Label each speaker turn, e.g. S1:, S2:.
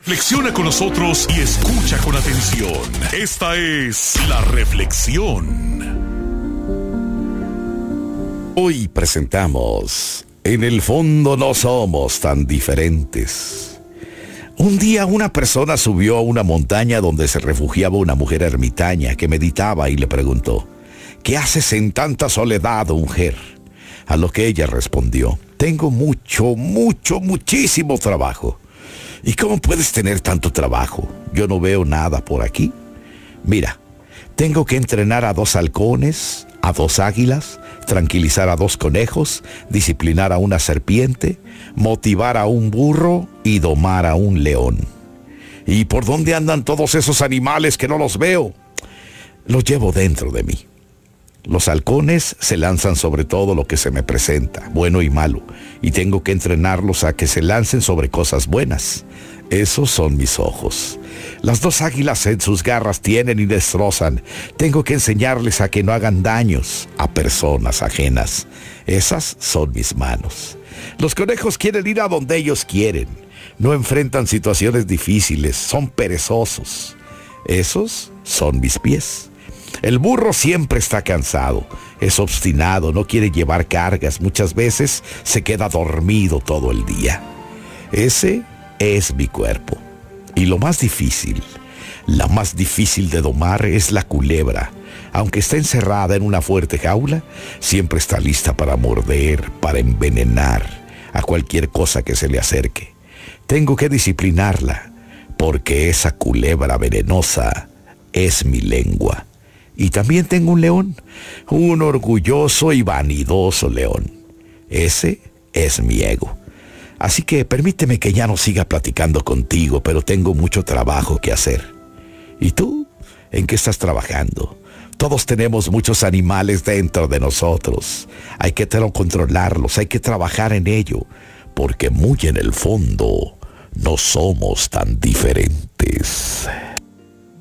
S1: Reflexiona con nosotros y escucha con atención. Esta es La Reflexión.
S2: Hoy presentamos En el fondo no somos tan diferentes. Un día una persona subió a una montaña donde se refugiaba una mujer ermitaña que meditaba y le preguntó: ¿qué haces en tanta soledad, mujer? A lo que ella respondió: tengo muchísimo trabajo. ¿Y cómo puedes tener tanto trabajo? Yo no veo nada por aquí. Mira, tengo que entrenar a 2 halcones, a 2 águilas, tranquilizar a 2 conejos, disciplinar a una serpiente, motivar a un burro y domar a un león. ¿Y por dónde andan todos esos animales que no los veo? Los llevo dentro de mí. Los halcones se lanzan sobre todo lo que se me presenta, bueno y malo, y tengo que entrenarlos a que se lancen sobre cosas buenas. Esos son mis ojos. Las 2 águilas en sus garras tienen y destrozan. Tengo que enseñarles a que no hagan daños a personas ajenas. Esas son mis manos. Los conejos quieren ir a donde ellos quieren. No enfrentan situaciones difíciles, son perezosos. Esos son mis pies. El burro siempre está cansado, es obstinado, no quiere llevar cargas, muchas veces se queda dormido todo el día. Ese es mi cuerpo. Y lo más difícil, la más difícil de domar es la culebra. Aunque está encerrada en una fuerte jaula, siempre está lista para morder, para envenenar a cualquier cosa que se le acerque. Tengo que disciplinarla, porque esa culebra venenosa es mi lengua. Y también tengo un león, un orgulloso y vanidoso león. Ese es mi ego. Así que permíteme que ya no siga platicando contigo, pero tengo mucho trabajo que hacer. ¿Y tú? ¿En qué estás trabajando? Todos tenemos muchos animales dentro de nosotros. Hay que controlarlos, hay que trabajar en ello, porque muy en el fondo no somos tan diferentes.